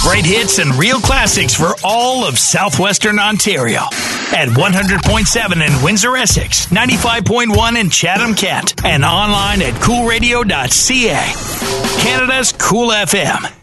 Great hits and real classics for all of southwestern Ontario. At 100.7 in Windsor, Essex, 95.1 in Chatham, Kent, and online at coolradio.ca. Canada's Cool FM.